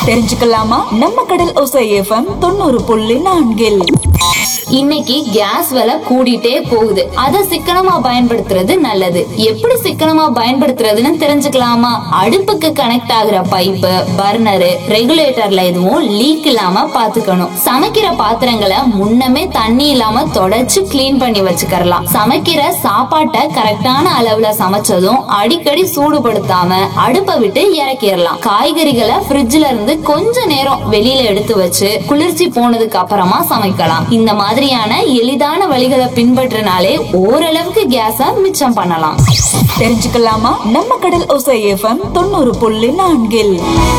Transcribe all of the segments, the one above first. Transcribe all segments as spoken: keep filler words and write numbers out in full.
தெரிஞ்சுக்கலாமா? நம்ம கடல் ஓசை எஃப்எம் தொண்ணூறு புள்ளி நான்கில் இன்னைக்கு கேஸ் விலை கூடிட்டே போகுது. அத சிக்கனமா பயன்படுத்துறது நல்லது. எப்படி சிக்கனமா பயன்படுத்துறதுன்னு தெரிஞ்சுக்கலாமா? அடுப்புக்கு கனெக்ட் ஆகுற பைப்பு, பர்னரு, ரெகுலேட்டர்ல எதுவும் லீக் இல்லாம பாத்துக்கணும். சமைக்கிற பாத்திரங்களை முன்னமே தண்ணி இல்லாம தொடச்சு கிளீன் பண்ணி வச்சுக்கலாம். சமைக்கிற சாப்பாட்டை கரெக்டான அளவுல சமைச்சதும் அடிக்கடி சூடுபடுத்தாம அடுப்பை விட்டு இறக்கிடலாம். காய்கறிகளை ஃப்ரிட்ஜ்ல இருந்து கொஞ்ச நேரம் வெளியில எடுத்து வச்சு குளிர்ச்சி போனதுக்கு அப்புறமா சமைக்கலாம். இந்த மாதிரியான எளிதான வழிகளை பின்பற்றினாலே ஓரளவுக்கு கேஸ மிச்சம் பண்ணலாம். தெரிஞ்சுக்கலாமா? நம்ம கடல் ஓசை எஃப்எம் தொண்ணூறு புள்ளி நான்கில்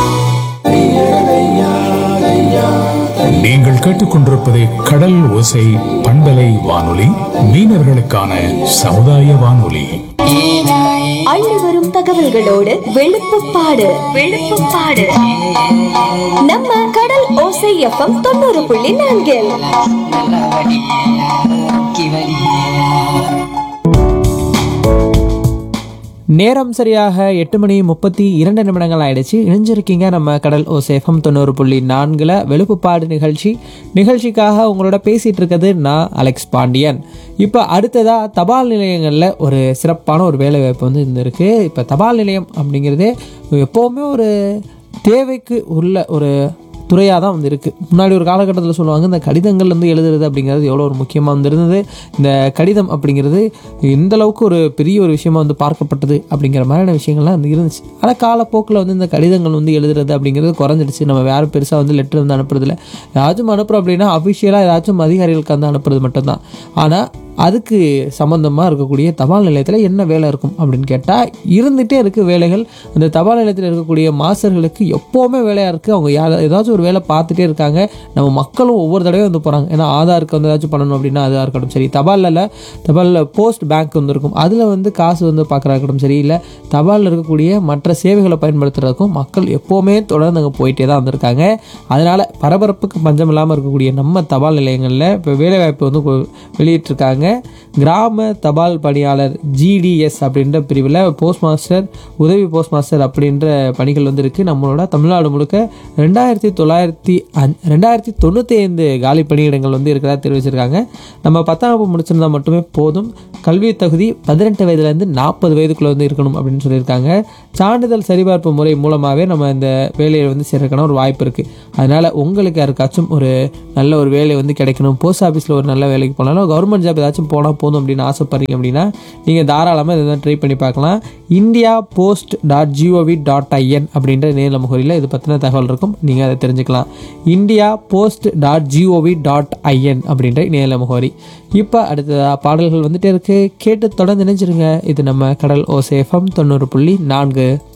நீங்கள் கேட்டுக்கொண்டிருப்பது கடல் ஓசை பண்பலை வானொலி, மீனவர்களுக்கான சமுதாய வானொலி. அள்ளி வரும் தகவல்களோடு வெளுப்புப்பாடு வெளுப்புப்பாடு நம்ம கடல் ஓசை எஃப்எம் தொண்ணூறு புள்ளி நான்கில். நேரம் சரியாக எட்டு மணி முப்பத்தி இரண்டு நிமிடங்கள் ஆயிடுச்சு. இணைஞ்சிருக்கீங்க நம்ம கடல் ஓசேஃபம் தொண்ணூறு புள்ளி நான்குல வெளுப்புப்பாடு நிகழ்ச்சி. நிகழ்ச்சிக்காக உங்களோட பேசிட்டு இருக்கிறது நான் அலெக்ஸ் பாண்டியன். இப்போ அடுத்ததா தபால் நிலையங்களில் ஒரு சிறப்பான ஒரு வேலை வாய்ப்பு வந்து இருந்திருக்கு. இப்போ தபால் நிலையம் அப்படிங்கிறது எப்போவுமே ஒரு தேவைக்கு உள்ள ஒரு துறையாக தான் வந்து இருக்குது. முன்னாடி ஒரு காலகட்டத்தில் சொல்லுவாங்க, இந்த கடிதங்கள் வந்து எழுதுறது அப்படிங்கிறது எவ்வளோ ஒரு முக்கியமாக வந்து இருந்தது. இந்த கடிதம் அப்படிங்கிறது எந்த அளவுக்கு ஒரு பெரிய ஒரு விஷயமா வந்து பார்க்கப்பட்டது அப்படிங்கிற மாதிரியான விஷயங்கள்லாம் வந்து இருந்துச்சு. ஆனால் காலப்போக்கில் வந்து இந்த கடிதங்கள் வந்து எழுதுறது அப்படிங்கிறது குறைஞ்சிடுச்சு. நம்ம யாரும் பெருசாக வந்து லெட்டர் வந்து அனுப்புறதில்ல. ஏதாச்சும் அனுப்புகிறோம் அப்படின்னா அஃபிஷியலாக ஏதாச்சும் அதிகாரிகளுக்கு வந்து அனுப்புறது மட்டும்தான். ஆனால் அதுக்கு சம்மந்தமாக இருக்கக்கூடிய தபால் நிலையத்தில் என்ன வேலை இருக்கும் அப்படின்னு கேட்டால் இருந்துகிட்டே இருக்குது வேலைகள். அந்த தபால் நிலையத்தில் இருக்கக்கூடிய மாஸ்டர்களுக்கு எப்போவுமே வேலையாக இருக்குது. அவங்க யார் ஏதாச்சும் ஒரு வேலை பார்த்துட்டே இருக்காங்க. நம்ம மக்களும் ஒவ்வொரு தடவையும் வந்து போகிறாங்க. ஏன்னா ஆதாருக்கு வந்து ஏதாச்சும் பண்ணணும் அப்படின்னா அதாக இருக்கட்டும் சரி, தபாலில் தபாலில் போஸ்ட் பேங்க் வந்து இருக்கும், அதில் வந்து காசு வந்து பார்க்குறா இருக்கட்டும் சரி, இல்லை தபாலில் இருக்கக்கூடிய மற்ற சேவைகளை பயன்படுத்துகிறதுக்கும் மக்கள் எப்போவுமே தொடர்ந்து அங்கே போயிட்டே தான் வந்திருக்காங்க. அதனால் பரபரப்புக்கு பஞ்சம் இல்லாமல் இருக்கக்கூடிய நம்ம தபால் நிலையங்களில் இப்போ வேலைவாய்ப்பு வந்து வெளியிட்டிருக்காங்க. கிராம தபால் பணியாளர் ஜிடிஎஸ் அப்படின்ற பிரிவில் போஸ்ட் மாஸ்டர், உதவி போஸ்ட் மாஸ்டர் அப்படின்ற பணிகள் வந்து இருக்குது. நம்மளோட தமிழ்நாடு முழுக்க ரெண்டாயிரத்தி தொள்ளாயிரத்தி அஞ் ரெண்டாயிரத்தி தொண்ணூற்றி ஐந்து காலி பணியிடங்கள் வந்து இருக்கிறதா தெரிவிச்சிருக்காங்க. நம்ம பத்தாம் வகுப்பு முடிச்சிருந்தா மட்டுமே போதும். கல்வி தகுதி பதினெட்டு வயதுலேருந்து நாற்பது வயதுக்குள்ளே வந்து இருக்கணும் அப்படின்னு சொல்லியிருக்காங்க. சான்றிதழ் சரிபார்ப்பு முறை மூலமாகவே நம்ம இந்த வேலையை வந்து சேர்க்கணும் ஒரு வாய்ப்பு இருக்குது. அதனால் உங்களுக்கு யாருக்காச்சும் ஒரு நல்ல ஒரு வேலை வந்து கிடைக்கணும், போஸ்ட் ஆஃபீஸில் ஒரு நல்ல வேலைக்கு போனாலும், கவர்மெண்ட் ஜாப் ஏதாச்சும் போனால் போதும் அப்படின்னு ஆசைப்படுறீங்க அப்படின்னா நீங்கள் தாராளமாக இதை ட்ரை பண்ணி பார்க்கலாம். India post dot gov dot IN அப்படின்ற நேரில் முகவரியில் இது பற்றின தகவல் இருக்கும். நீங்கள் அதை தெரிஞ்சுக்கலாம். India post dot gov dot IN அப்படின்ற நேரில் முகவரி. இப்போ அடுத்ததாக பாடல்கள் வந்துட்டே இருக்குது. கேட்டு தொடர்ந்து நினைச்சிருங்க. இது நம்ம கடல் ஓசேஃபம் தொண்ணூறு புள்ளி நான்கு.